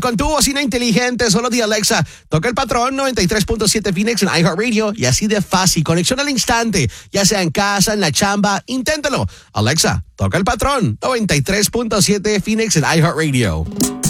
con tu bocina inteligente, solo di Alexa, toca el patrón 93.7 Phoenix en iHeartRadio y así de fácil. Conexión al instante, ya sea en casa, en la chamba, inténtalo. Alexa, toca el patrón 93.7 Phoenix en iHeartRadio.